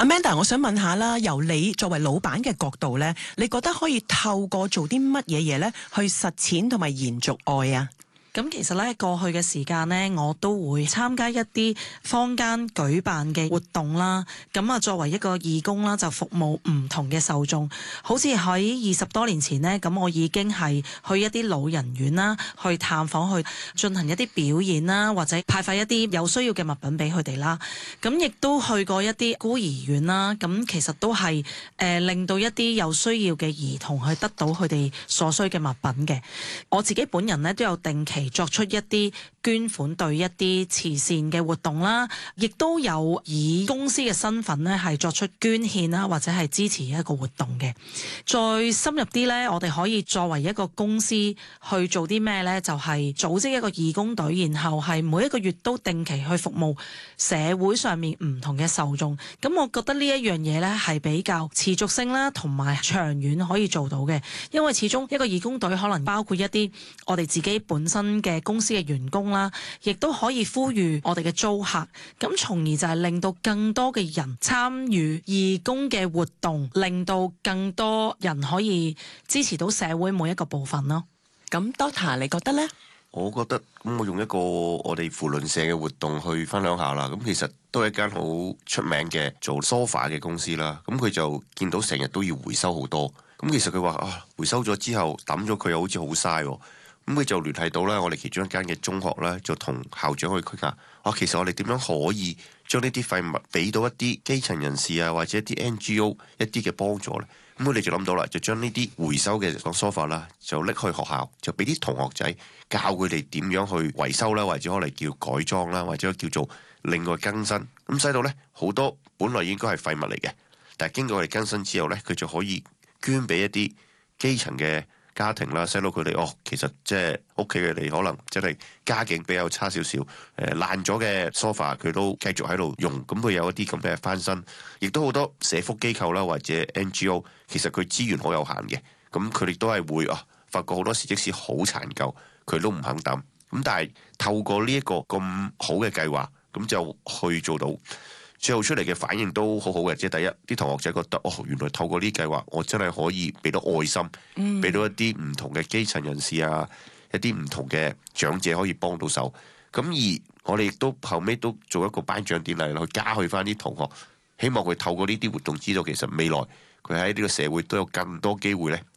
Amanda，我想問下啦，由你作為老闆嘅角度咧，你覺得可以透過做啲乜嘢嘢咧，去實踐同埋延續愛啊？ 咁其實咧，過去嘅時間咧，我都會參加一啲坊間舉辦嘅活動啦。咁啊，作為一個義工啦，就服務唔同嘅受眾。好似喺20多年前呢，咁我已經係去一啲老人院啦，去探訪，去進行一啲表演啦，或者派發一啲有需要嘅物品俾佢哋啦。咁亦都去過一啲孤兒院啦。咁其實都係令到一啲有需要嘅兒童去得到佢哋所需嘅物品嘅。我自己本人呢，都有定期作出一啲捐款對一啲慈善嘅活動啦，亦都有以公司嘅身份咧係作出捐獻啦，或者係支持一個活動嘅。再深入啲咧，我哋可以作為一個公司去做啲咩咧？就係組織一個義工隊，然後係每一個月都定期去服務社會上面唔同嘅受眾。咁我覺得呢一樣嘢咧係比較持續性啦，同埋長遠可以做到嘅。因為始終一個義工隊可能包括一啲我哋自己本身嘅公司嘅員工啦，亦都可以呼籲我哋嘅租客，咁從而就係令到更多嘅人參與義工嘅活動，令到更多人可以支持到社會每一個部分咯。 咁 Doctor 你覺得呢？ 我覺得咁我用一個我哋扶輪社嘅活動去分享下啦。咁其實都係一間好出名嘅做 sofa 嘅公司啦。咁佢就見到成日都要回收好多，咁其實佢話回收咗之後抌咗佢又好似好嘥喎。咁佢就聯繫到咧，我哋其中一間嘅中學咧，就同校長去傾下。其實我哋點樣可以將呢啲廢物俾到一啲基層人士啊，或者一啲 NGO 一啲嘅幫助咧？咁我哋就諗到啦，就將呢啲回收嘅sofa啦，就拎去學校，就俾啲同學仔教佢哋點樣去維修啦，或者可能叫改裝啦，或者叫做另外更新。咁使到咧好多本來應該係廢物嚟嘅，但係經過我哋更新之後咧，佢就可以捐俾一啲基層嘅家庭啦，使到佢哋其實即係屋企佢哋可能真係家境比較差少少，爛咗嘅 sofa 佢都繼續喺度用，咁佢有一啲咁嘅翻新，亦都好多社福機構啦或者 NGO， 其實佢資源好有限嘅，咁佢哋都係會發覺好多時即使好殘舊，佢都唔肯抌，咁但係透過呢一個咁好嘅計劃，咁就去做到。最後出嚟嘅反應都好好嘅，即係第一啲同學仔覺得原來透過呢計劃，我真係可以俾到愛心，俾到一啲唔同嘅基層人士啊，一啲唔同嘅長者可以幫到手。咁而我哋亦都後尾都做一個頒獎典禮去嘉許翻啲同學，希望佢透過呢啲活動知道其實未來佢喺呢個社會都有更多機會咧，